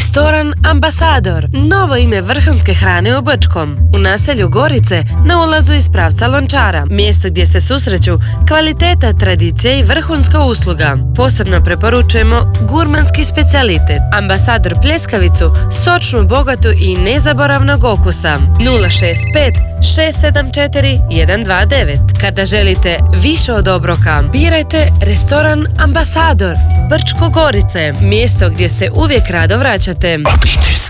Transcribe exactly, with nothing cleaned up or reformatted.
Restoran Ambasador, novo ime vrhunske hrane u Brčkom, u naselju Gorice, na ulazu iz pravca Lončara, mjesto gdje se susreću kvaliteta, tradicija i vrhunska usluga. Posebno preporučujemo gurmanski specijalitet, Ambasador pljeskavicu, sočnu, bogatu i nezaboravnog okusa. nula šest pet šest sedam četiri jedan dva devet. Kada želite više od obroka, birajte Restoran Ambasador, Brčko Gorice, mjesto gdje se uvijek rado vraćate.